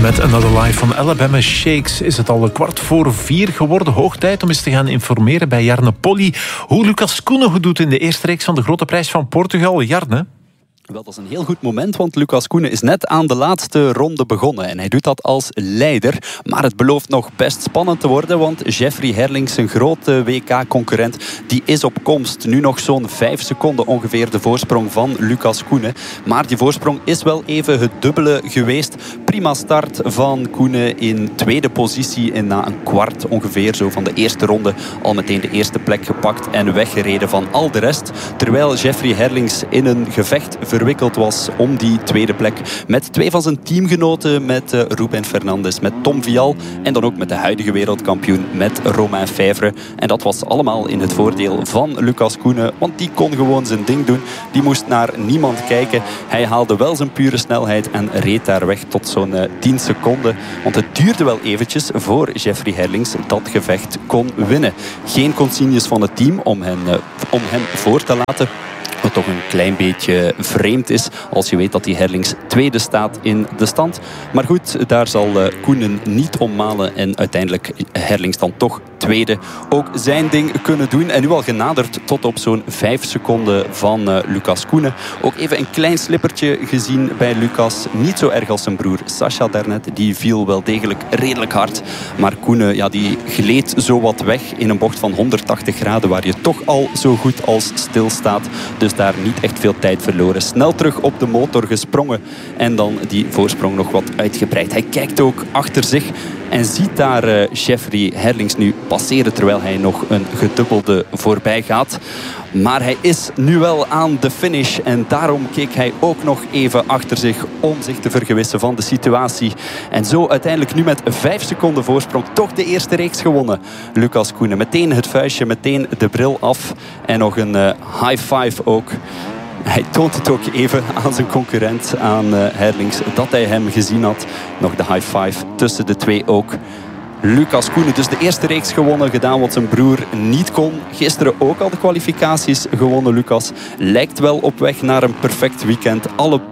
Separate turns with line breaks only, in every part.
Met Another Life van Alabama Shakes is het al 4:15 geworden. Hoog tijd om eens te gaan informeren bij Jarne Polly hoe Lucas Koenen doet in de eerste reeks van de Grote Prijs van Portugal. Jarne?
Wel, dat is een heel goed moment, want Lucas Koenen is net aan de laatste ronde begonnen. En hij doet dat als leider. Maar het belooft nog best spannend te worden, want Jeffrey Herlings, een grote WK-concurrent, die is op komst. Nu nog zo'n 5 seconden ongeveer de voorsprong van Lucas Koenen. Maar die voorsprong is wel even het dubbele geweest. Prima start van Koenen in tweede positie. En na een kwart ongeveer zo van de eerste ronde al meteen de eerste plek gepakt en weggereden van al de rest. Terwijl Jeffrey Herlings in een gevecht verwikkeld was om die tweede plek. Met 2 van zijn teamgenoten, met Ruben Fernandes, met Tom Vial en dan ook met de huidige wereldkampioen, met Romain Fèvre. En dat was allemaal in het voordeel van Lucas Koenen, want die kon gewoon zijn ding doen. Die moest naar niemand kijken. Hij haalde wel zijn pure snelheid en reed daar weg tot zo'n 10 seconden. Want het duurde wel eventjes voor Jeffrey Herlings dat gevecht kon winnen. Geen consignes van het team om hem voor te laten. Wat toch een klein beetje vreemd is als je weet dat die Herlings tweede staat in de stand. Maar goed, daar zal Koenen niet om malen en uiteindelijk Herlings dan toch tweede ook zijn ding kunnen doen. En nu al genaderd tot op zo'n 5 seconden van Lucas Koenen. Ook even een klein slippertje gezien bij Lucas. Niet zo erg als zijn broer Sascha daarnet. Die viel wel degelijk redelijk hard. Maar Koenen, ja, die gleed zo wat weg in een bocht van 180 graden waar je toch al zo goed als stilstaat. Dus daar niet echt veel tijd verloren. Snel terug op de motor gesprongen en dan die voorsprong nog wat uitgebreid. Hij kijkt ook achter zich en ziet daar Jeffrey Herlings nu passeren terwijl hij nog een gedubbelde voorbij gaat. Maar hij is nu wel aan de finish en daarom keek hij ook nog even achter zich om zich te vergewissen van de situatie. En zo uiteindelijk nu met 5 seconden voorsprong toch de eerste reeks gewonnen. Lucas Koenen, meteen het vuistje, meteen de bril af en nog een high five ook. Hij toont het ook even aan zijn concurrent, aan Herlings, dat hij hem gezien had. Nog de high five tussen de twee ook. Lucas Koenen dus de eerste reeks gewonnen, gedaan wat zijn broer niet kon. Gisteren ook al de kwalificaties gewonnen. Lucas lijkt wel op weg naar een perfect weekend.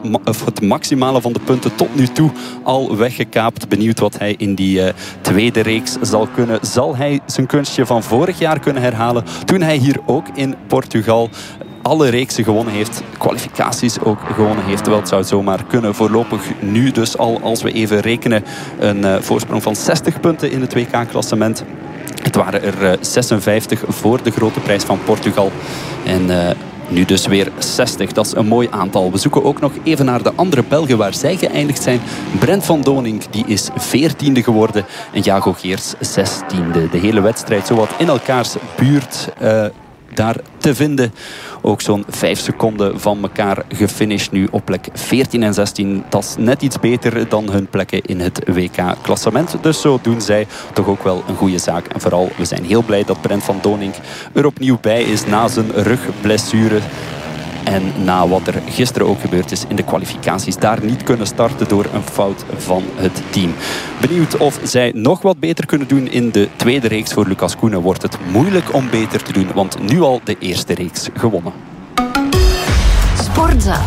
Het maximale van de punten tot nu toe al weggekaapt. Benieuwd wat hij in die tweede reeks zal kunnen. Zal hij zijn kunstje van vorig jaar kunnen herhalen? Toen hij hier ook in Portugal alle reeksen gewonnen heeft, kwalificaties ook gewonnen heeft. Wel, het zou zomaar kunnen. Voorlopig nu dus al, als we even rekenen, een voorsprong van 60 punten in het WK-klassement. Het waren er 56 voor de Grote Prijs van Portugal. En nu dus weer 60. Dat is een mooi aantal. We zoeken ook nog even naar de andere Belgen waar zij geëindigd zijn. Brent van Donink, die is 14e geworden. En Jago Geers 16e. De hele wedstrijd zowat in elkaars buurt daar te vinden. Ook zo'n 5 seconden van elkaar gefinished nu op plek 14 en 16. Dat is net iets beter dan hun plekken in het WK-klassement. Dus zo doen zij toch ook wel een goede zaak. En vooral, we zijn heel blij dat Brent van Donink er opnieuw bij is na zijn rugblessure. En na wat er gisteren ook gebeurd is in de kwalificaties, daar niet kunnen starten door een fout van het team. Benieuwd of zij nog wat beter kunnen doen in de tweede reeks. Voor Lucas Koenen wordt het moeilijk om beter te doen, want nu al de eerste reeks gewonnen.
Sportza.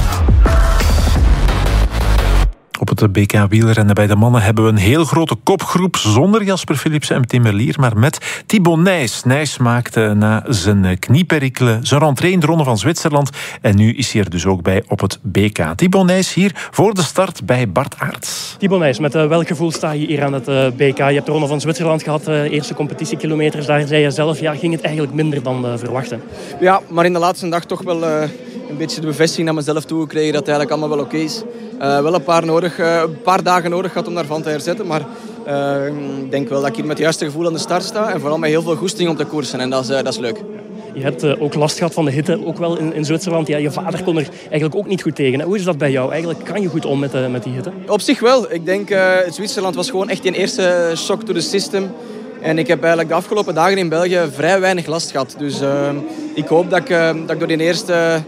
Op het BK wielrennen bij de mannen hebben we een heel grote kopgroep zonder Jasper Philipsen en Tim Merlier, maar met Thibaut Nys. Nys maakte na zijn knieperikelen zijn rentree in de Ronde van Zwitserland en nu is hij er dus ook bij op het BK. Thibaut Nys hier voor de start bij Bart Aerts.
Thibaut Nys, met welk gevoel sta je hier aan het BK? Je hebt de Ronde van Zwitserland gehad, eerste competitiekilometers. Daar zei je zelf, ja, ging het eigenlijk minder dan verwachten?
Ja, maar in de laatste dag toch wel een beetje de bevestiging naar mezelf toegekregen dat het eigenlijk allemaal wel oké is. Wel een paar dagen nodig gehad om daarvan te herzetten, maar ik denk wel dat ik hier met het juiste gevoel aan de start sta en vooral met heel veel goesting op de koersen en dat is leuk.
Je hebt ook last gehad van de hitte, ook wel in Zwitserland. Ja, je vader kon er eigenlijk ook niet goed tegen. Hoe is dat bij jou? Eigenlijk kan je goed om met die hitte?
Op zich wel. Ik denk Zwitserland was gewoon echt die eerste shock to the system. En ik heb eigenlijk de afgelopen dagen in België vrij weinig last gehad. Dus ik hoop dat ik door die eerste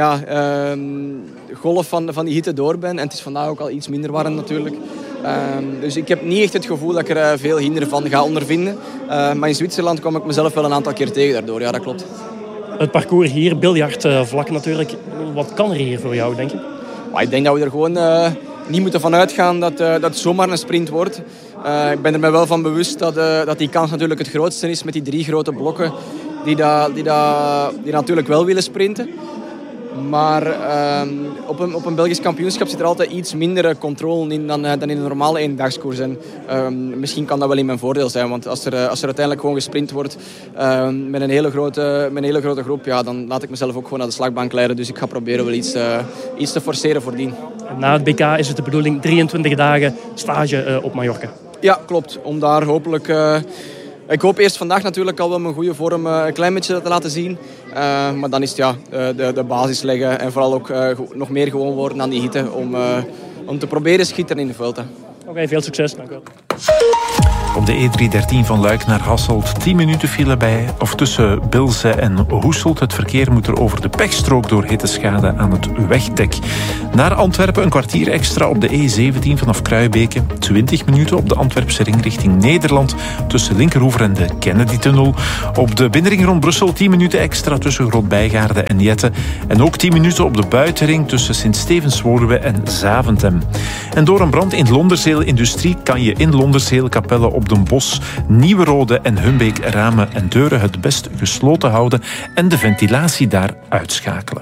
golf van die hitte door ben. En het is vandaag ook al iets minder warm natuurlijk. Dus ik heb niet echt het gevoel dat ik er veel hinder van ga ondervinden. Maar in Zwitserland kwam ik mezelf wel een aantal keer tegen daardoor. Ja, dat klopt.
Het parcours hier, biljartvlak natuurlijk. Wat kan er hier voor jou, denk je?
Maar ik denk dat we er gewoon niet moeten vanuit gaan dat het zomaar een sprint wordt. Ik ben er mij wel van bewust dat die kans natuurlijk het grootste is met die 3 grote blokken die natuurlijk wel willen sprinten. Maar op een Belgisch kampioenschap zit er altijd iets minder controle in dan in een normale eendagskoers. En misschien kan dat wel in mijn voordeel zijn. Want als er uiteindelijk gewoon gesprint wordt met een hele grote groep, ja, dan laat ik mezelf ook gewoon naar de slagbank leiden. Dus ik ga proberen wel iets te forceren voordien.
Na het BK is het de bedoeling 23 dagen stage op Mallorca.
Ja, klopt. Om daar hopelijk... Ik hoop eerst vandaag natuurlijk al wel mijn goede vorm een klein beetje te laten zien. Maar dan is het de basis leggen en vooral ook nog meer gewoon worden aan die hitte om te proberen schitteren in de Vuelta.
Oké, veel succes. Dank u wel.
Op de E313 van Luik naar Hasselt 10 minuten file tussen Bilze en Hoeselt. Het verkeer moet er over de pechstrook door hitteschade aan het wegdek. Naar Antwerpen een kwartier extra op de E17 vanaf Kruibeke. 20 minuten op de Antwerpse ring richting Nederland tussen Linkeroever en de Kennedy-tunnel. Op de binnenring rond Brussel 10 minuten extra tussen Grootbijgaarde en Jette. En ook 10 minuten op de buitenring tussen Sint-Stevens-Woluwe en Zaventem. En door een brand in Londerzeel Industrie kan je in Londerzeel, Capelle op Den Bosch, Nieuwerode en Humbeek ramen en deuren het best gesloten houden en de ventilatie daar uitschakelen.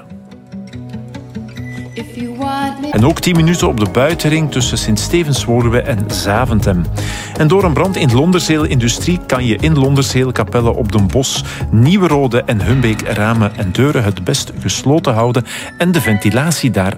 En ook 10 minuten op de buitenring tussen Sint-Stevens-Woluwe en Zaventem. En door een brand in Londerzeel Industrie kan je in Londerzeel, Capelle op Den Bosch, Nieuwerode en Humbeek ramen en deuren het best gesloten houden en de ventilatie daar